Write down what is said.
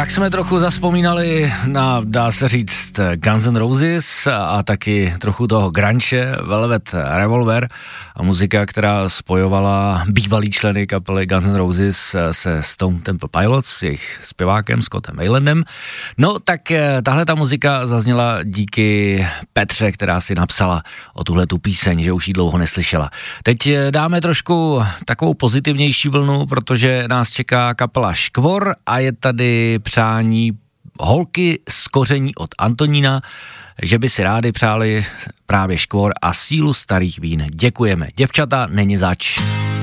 Tak jsme trochu zazpomínali na, dá se říct, Guns N' Roses a taky trochu toho grunge, Velvet Revolver a muzika, která spojovala bývalý členy kapely Guns N' Roses se Stone Temple Pilots s jejich zpěvákem Scottem Weilandem. No tak tahle ta muzika zazněla díky Petře, která si napsala o tuhletu píseň, že už ji dlouho neslyšela. Teď dáme trošku takovou pozitivnější vlnu, protože nás čeká kapela Škvor a je tady přání holky z Koření od Antonína, že by si rádi přáli právě Škvor a sílu starých vín. Děkujeme. Děvčata, není zač.